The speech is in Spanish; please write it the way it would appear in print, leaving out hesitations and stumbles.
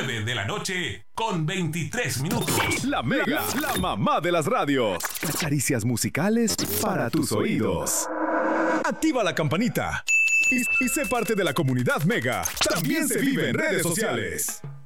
9 de la noche con 23 minutos. La Mega, la mamá de las radios. Caricias musicales para tus oídos. Activa la campanita y sé parte de la comunidad Mega. También se vive en redes sociales.